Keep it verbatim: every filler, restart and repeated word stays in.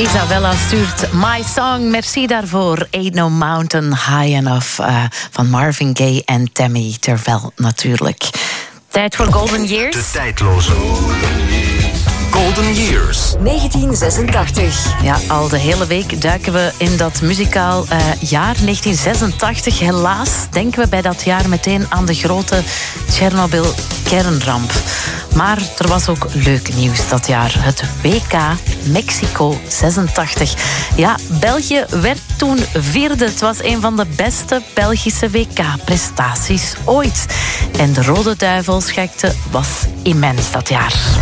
Isabella stuurt My Song. Merci daarvoor. Ain't No Mountain High Enough uh, van Marvin Gaye en Tammy Tervel natuurlijk. Tijd voor Golden Years. De tijdloze Golden Years. negentien zesentachtig. Ja, al de hele week duiken we in dat muzikaal uh, jaar negentien zesentachtig. Helaas denken we bij dat jaar meteen aan de grote Tsjernobyl-kernramp. Maar er was ook leuk nieuws dat jaar. Het W K Mexico zesentachtig. Ja, België werd toen vierde. Het was een van de beste Belgische W K-prestaties ooit. En de Rode Duivelsgekte was immens dat jaar.